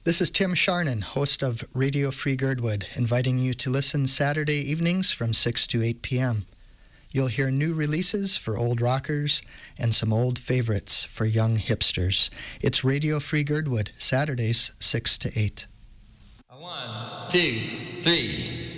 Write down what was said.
This is Tim Sharnan, host of Radio Free Girdwood, inviting you to listen Saturday evenings from 6 to 8 p.m. You'll hear new releases for old rockers and some old favorites for young hipsters. It's Radio Free Girdwood, Saturdays 6 to 8. 1, 2, 3.